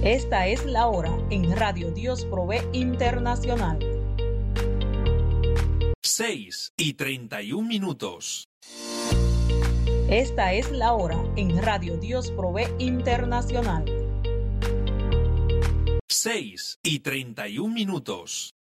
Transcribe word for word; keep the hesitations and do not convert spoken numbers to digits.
Esta es la hora en Radio Dios Provee Internacional. seis y treinta y un minutos. Esta es la hora en Radio Dios Provee Internacional. seis y treinta y un minutos.